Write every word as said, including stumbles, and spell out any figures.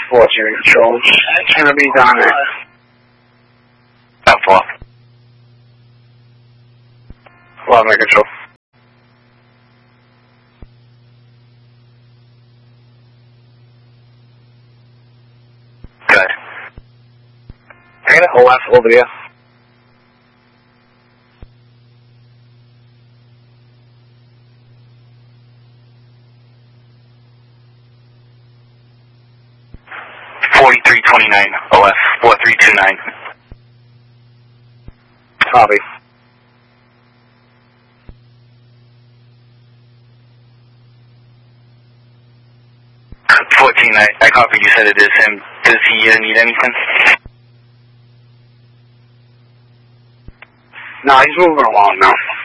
fourteen control. It's gonna be down there. How far? eleven control. Good. I got an O F over there. forty-three twenty-nine, O F, four three two nine. Copy. fourteen, I, I copy, you said it is him. Does he uh, need anything? No, he's moving along now.